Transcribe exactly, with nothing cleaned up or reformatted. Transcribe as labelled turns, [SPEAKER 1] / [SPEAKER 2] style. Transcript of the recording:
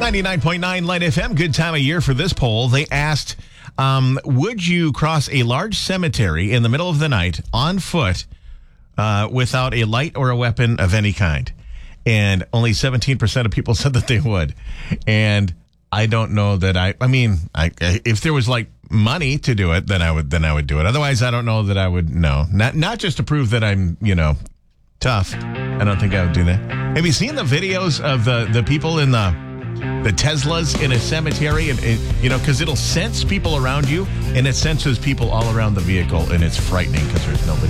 [SPEAKER 1] ninety-nine point nine Light F M, good time of year for this poll. They asked, um, would you cross a large cemetery in the middle of the night on foot uh, without a light or a weapon of any kind? And only seventeen percent of people said that they would. And I don't know that I, I mean, I, if there was like money to do it, then I would, then I would do it. Otherwise, I don't know that I would, no. Not, not just to prove that I'm, you know, tough. I don't think I would do that. Have you seen the videos of the, the people in the the Teslas in a cemetery? And, and you know, because it'll sense people around you, and it senses people all around the vehicle, and it's frightening because there's nobody